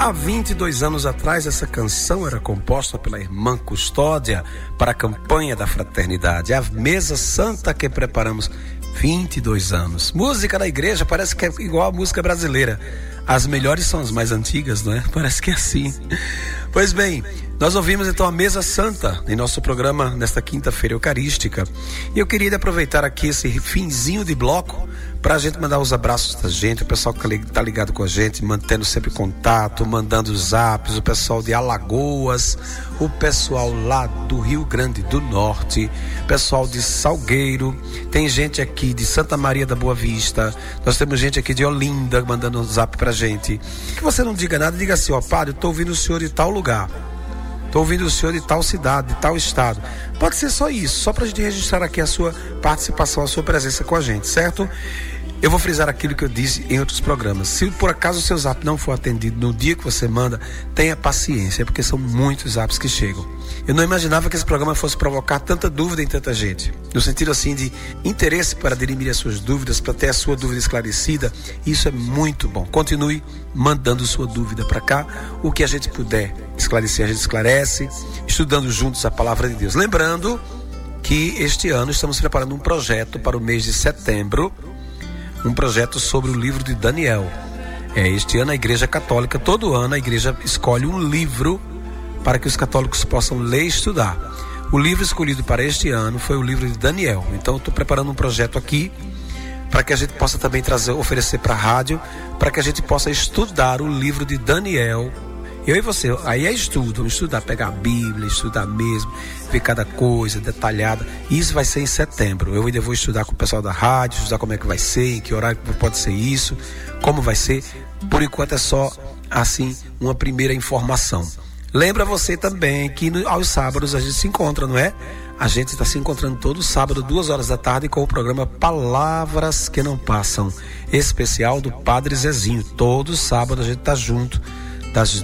Há 22 anos atrás, essa canção era composta pela irmã Custódia para a campanha da fraternidade, a mesa santa que preparamos 22 anos. Música da igreja parece que é igual a música brasileira. As melhores são as mais antigas, não é? Parece que é assim. Pois bem, nós ouvimos então a Mesa Santa em nosso programa nesta quinta-feira eucarística. E eu queria aproveitar aqui esse finzinho de bloco para a gente mandar os abraços da gente, o pessoal que está ligado com a gente, mantendo sempre contato, mandando os zaps, o pessoal de Alagoas, o pessoal lá do Rio Grande do Norte, pessoal de Salgueiro, tem gente aqui de Santa Maria da Boa Vista, nós temos gente aqui de Olinda mandando um zap pra gente. Que você não diga nada, diga assim, ó, padre, eu tô ouvindo o senhor de tal lugar, tô ouvindo o senhor de tal cidade, de tal estado. Pode ser só isso, só pra gente registrar aqui a sua participação, a sua presença com a gente, certo? Eu vou frisar aquilo que eu disse em outros programas. Se por acaso o seu zap não for atendido no dia que você manda, tenha paciência, porque são muitos zaps que chegam. Eu não imaginava que esse programa fosse provocar tanta dúvida em tanta gente. No sentido assim de interesse para dirimir as suas dúvidas, para ter a sua dúvida esclarecida. Isso é muito bom. Continue mandando sua dúvida para cá. O que a gente puder esclarecer, a gente esclarece, estudando juntos a palavra de Deus. Lembrando que este ano estamos preparando um projeto para o mês de setembro, um projeto sobre o livro de Daniel. Este ano a Igreja Católica, todo ano a Igreja escolhe um livro para que os católicos possam ler e estudar. O livro escolhido para este ano foi o livro de Daniel. Então eu estou preparando um projeto aqui para que a gente possa também oferecer para a rádio, para que a gente possa estudar o livro de Daniel. Eu e você, aí é estudo, vamos estudar, pegar a Bíblia, estudar mesmo, ver cada coisa detalhada. Isso vai ser em setembro. Eu ainda vou estudar com o pessoal da rádio, estudar como é que vai ser, em que horário pode ser isso, como vai ser. Por enquanto é só, assim, uma primeira informação. Lembra você também que aos sábados a gente se encontra, não é? A gente está se encontrando todo sábado, 2 da tarde, com o programa Palavras que Não Passam, especial do Padre Zezinho. Todo sábado a gente está junto, das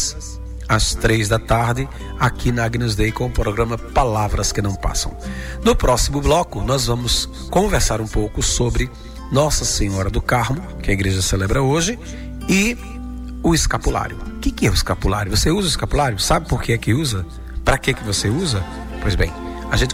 2 às 3 da tarde, aqui na Agnus Dei, com o programa Palavras que Não Passam. No próximo bloco, nós vamos conversar um pouco sobre Nossa Senhora do Carmo, que a igreja celebra hoje, e o escapulário. O que é o escapulário? Você usa o escapulário? Sabe por que é que usa? Para que você usa? Pois bem,